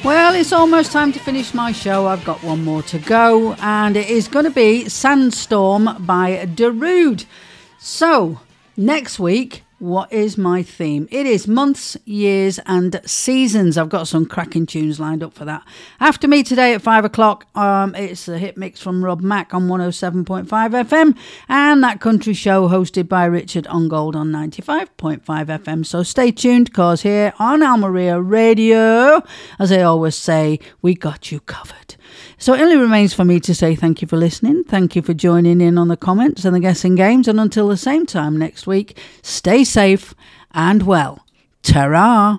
Well, it's almost time to finish my show. I've got one more to go, and it is going to be Sandstorm by Darude. So, next week, what is my theme? It is months, years, and seasons. I've got some cracking tunes lined up for that. After me today at 5 o'clock, it's a hit mix from Rob Mack on 107.5 FM, and that country show hosted by Richard Ongold on 95.5 FM. So stay tuned, because here on Almeria Radio, as I always say, we got you covered. So it only remains for me to say thank you for listening. Thank you for joining in on the comments and the guessing games. And until the same time next week, stay safe and well. Ta-ra!